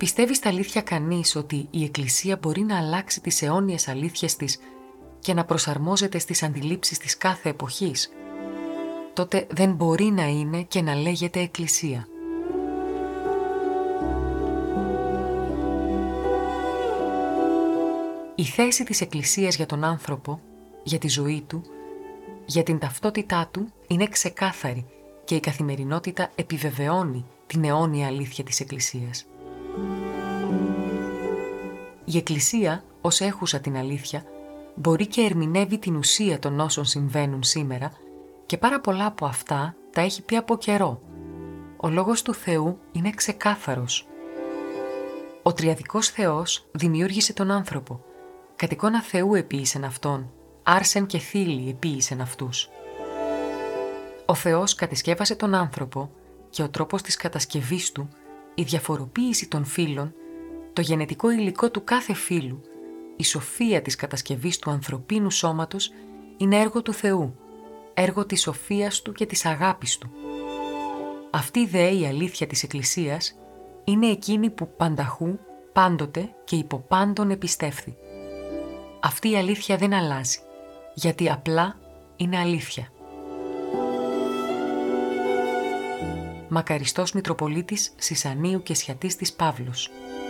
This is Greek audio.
Πιστεύει στα αλήθεια κανείς ότι η Εκκλησία μπορεί να αλλάξει τις αιώνιες αλήθειες της και να προσαρμόζεται στις αντιλήψεις της κάθε εποχής? Τότε δεν μπορεί να είναι και να λέγεται Εκκλησία. Η θέση της Εκκλησίας για τον άνθρωπο, για τη ζωή του, για την ταυτότητά του είναι ξεκάθαρη και η καθημερινότητα επιβεβαιώνει την αιώνια αλήθεια της Εκκλησίας. Η Εκκλησία, ως έχουσα την αλήθεια, μπορεί και ερμηνεύει την ουσία των όσων συμβαίνουν σήμερα και πάρα πολλά από αυτά τα έχει πει από καιρό. Ο λόγος του Θεού είναι ξεκάθαρος. Ο τριαδικός Θεός δημιούργησε τον άνθρωπο. Κατ' εικόνα Θεού επίησεν αυτόν, άρσεν και θήλυ επίησεν αυτούς. Ο Θεός κατασκεύασε τον άνθρωπο και ο τρόπος της κατασκευής του, η διαφοροποίηση των φύλων, το γενετικό υλικό του κάθε φύλου, η σοφία της κατασκευής του ανθρωπίνου σώματος είναι έργο του Θεού, έργο της σοφίας του και της αγάπης του. Αυτή δε η αλήθεια της Εκκλησίας είναι εκείνη που πανταχού, πάντοτε και υπό πάντων επιστεύθη. Αυτή η αλήθεια δεν αλλάζει, γιατί απλά είναι αλήθεια. Μακαριστός Μητροπολίτης Σισανίου και Σιατίστης Παύλος.